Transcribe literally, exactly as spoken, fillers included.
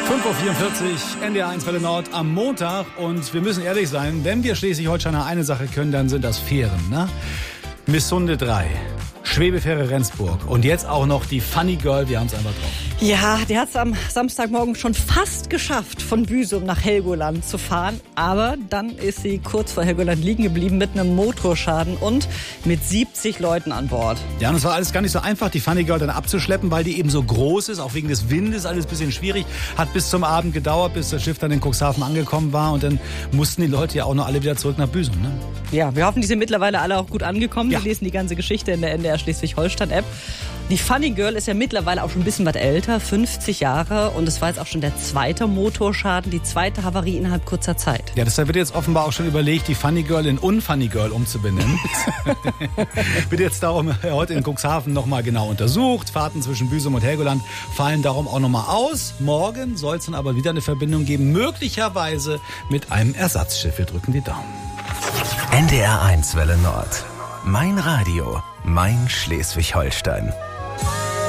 fünf Uhr vierundvierzig, N D R eins Welle Nord am Montag. Und wir müssen ehrlich sein, wenn wir Schleswig-Holsteiner eine Sache können, dann sind das Fähren. Ne? Missunde drei, Schwebefähre Rendsburg und jetzt auch noch die Funny Girl, wir haben es einfach drauf. Ja, die hat es am Samstagmorgen schon fast geschafft, von Büsum nach Helgoland zu fahren. Aber dann ist sie kurz vor Helgoland liegen geblieben mit einem Motorschaden und mit siebzig Leuten an Bord. Ja, und es war alles gar nicht so einfach, die Funny Girl dann abzuschleppen, weil die eben so groß ist, auch wegen des Windes, alles ein bisschen schwierig. Hat bis zum Abend gedauert, bis das Schiff dann in Cuxhaven angekommen war und dann mussten die Leute ja auch noch alle wieder zurück nach Büsum. Ne? Ja, wir hoffen, die sind mittlerweile alle auch gut angekommen. Ja. Wir lesen die ganze Geschichte in der N D R Schleswig-Holstein-App. Die Funny Girl ist ja mittlerweile auch schon ein bisschen was älter, fünfzig Jahre. Und es war jetzt auch schon der zweite Motorschaden, die zweite Havarie innerhalb kurzer Zeit. Ja, deshalb wird jetzt offenbar auch schon überlegt, die Funny Girl in Unfunny Girl umzubenennen. Wird jetzt darum heute in Cuxhaven nochmal genau untersucht. Fahrten zwischen Büsum und Helgoland fallen darum auch nochmal aus. Morgen soll es dann aber wieder eine Verbindung geben, möglicherweise mit einem Ersatzschiff. Wir drücken die Daumen. N D R eins Welle Nord. Mein Radio, mein Schleswig-Holstein.